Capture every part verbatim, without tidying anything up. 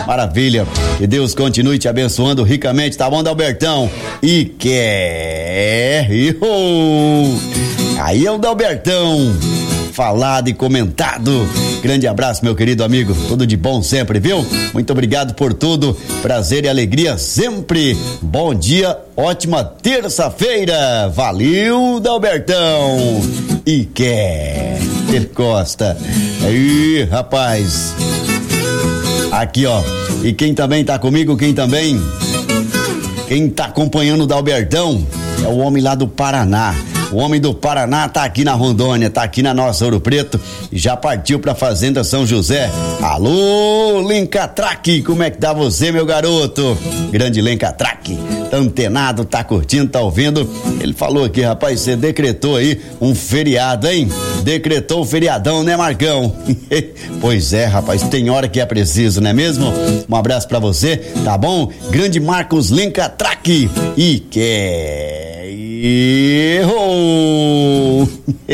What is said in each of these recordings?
Maravilha. Que Deus continue te abençoando ricamente, tá bom, Dalbertão? E quer... Aí é o Dalbertão, falado e comentado. Grande abraço, meu querido amigo, tudo de bom sempre, viu? Muito obrigado por tudo, prazer e alegria sempre. Bom dia, ótima terça-feira. Valeu, Dalbertão. E quer ter Costa. Aí, rapaz. Aqui, ó. E quem também tá comigo, quem também? Quem tá acompanhando o Dalbertão é o homem lá do Paraná. O homem do Paraná tá aqui na Rondônia, tá aqui na nossa Ouro Preto e já partiu pra Fazenda São José. Alô, Lencatraque, como é que tá você, meu garoto? Grande Lencatraque, tá antenado, tá curtindo, tá ouvindo? Ele falou aqui, rapaz, você decretou aí um feriado, hein? Decretou o feriadão, né, Marcão? Pois é, rapaz, tem hora que é preciso, não é mesmo? Um abraço pra você, tá bom? Grande Marcos Lencatraque. E quer... Errou!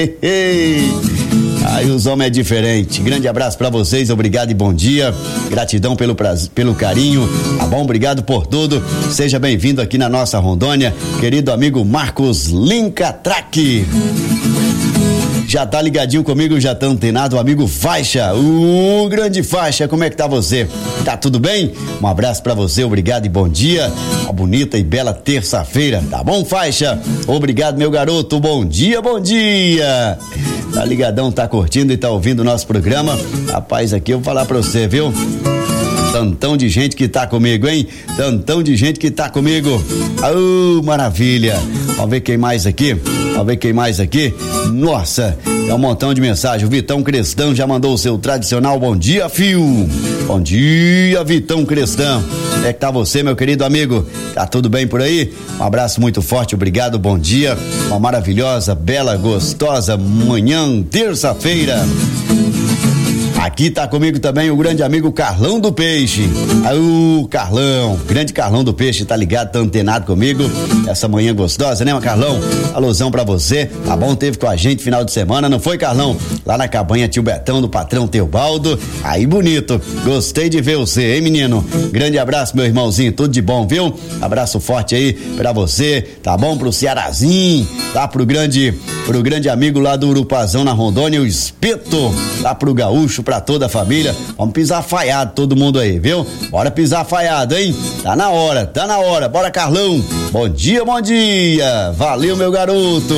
Aí os homens é diferente. Grande abraço pra vocês, obrigado e bom dia. Gratidão pelo prazer, pelo carinho, tá bom? Obrigado por tudo. Seja bem-vindo aqui na nossa Rondônia, querido amigo Marcos Lencatraque. Já tá ligadinho comigo, já tá antenado, o amigo Faixa, o uh, grande Faixa, como é que tá você? Tá tudo bem? Um abraço pra você, obrigado e bom dia, uma bonita e bela terça-feira, tá bom, Faixa? Obrigado, meu garoto, bom dia, bom dia! Tá ligadão, tá curtindo e tá ouvindo o nosso programa? Rapaz, aqui eu vou falar pra você, viu? Tantão de gente que tá comigo, hein? Tantão de gente que tá comigo. Oh, maravilha. Vamos ver quem mais aqui. Vamos ver quem mais aqui. Nossa, é um montão de mensagem. O Vitão Crestão já mandou o seu tradicional bom dia, fio. Bom dia, Vitão Crestão. Como é que tá você, meu querido amigo? Tá tudo bem por aí? Um abraço muito forte, obrigado, bom dia. Uma maravilhosa, bela, gostosa manhã, terça-feira. Aqui tá comigo também o grande amigo Carlão do Peixe. Aí, Carlão, grande Carlão do Peixe, tá ligado, tá antenado comigo. Essa manhã gostosa, né, Carlão? Alusão pra você, tá bom? Teve com a gente final de semana, não foi, Carlão? Lá na cabanha Tio Betão, do patrão Teobaldo. Aí, bonito. Gostei de ver você, hein, menino? Grande abraço, meu irmãozinho, tudo de bom, viu? Abraço forte aí pra você, tá bom? Pro Cearazinho, lá pro grande, pro grande amigo lá do Urupazão, na Rondônia, o Espeto, lá pro Gaúcho, pra toda a família. Vamos pisar faiado todo mundo aí, viu? Bora pisar faiado, hein? Tá na hora, tá na hora. Bora, Carlão. Bom dia, bom dia. Valeu, meu garoto.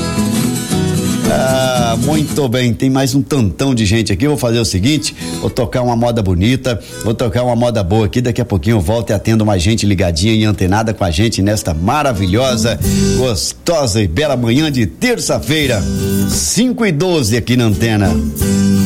Ah, muito bem, tem mais um tantão de gente aqui. Eu vou fazer o seguinte, vou tocar uma moda bonita, vou tocar uma moda boa aqui, daqui a pouquinho eu volto e atendo mais gente ligadinha e antenada com a gente nesta maravilhosa, gostosa e bela manhã de terça-feira, cinco e doze aqui na antena.